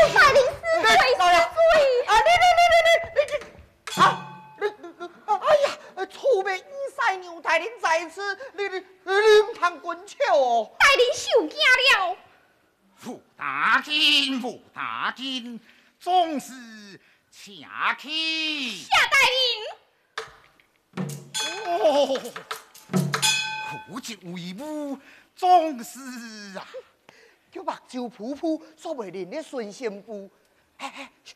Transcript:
大林师罪是罪。 啊，你啊！哎呀，厝边已晒牛大人在此，你唔通滚笑哦！ 大人受惊了。 傅大金，总是恰气。 夏大人。 哦，父亲为母，总是啊。 叫目睭扑扑，煞袂认咧孙媳妇。哎，